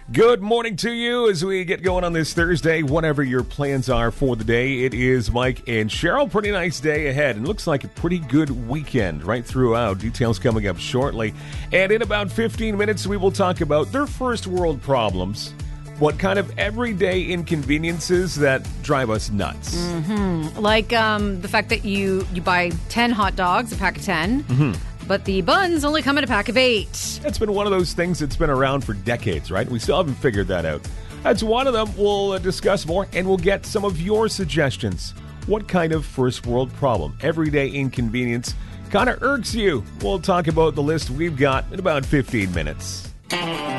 Good morning to you as we get going on this Thursday. Whatever your plans are for the day, it is Mike and Cheryl. Pretty nice day ahead, and looks like a pretty good weekend right throughout. Details coming up shortly. And in about 15 minutes, we will talk about their first world problems. What kind of everyday inconveniences that drive us nuts. Like the fact that you buy 10 hot dogs, a pack of 10, but the buns only come in a pack of 8. It's been one of those things that's been around for decades, right? We still haven't figured that out. That's one of them. We'll discuss more, and we'll get some of your suggestions. What kind of first world problem, everyday inconvenience, kind of irks you? We'll talk about the list we've got in about 15 minutes.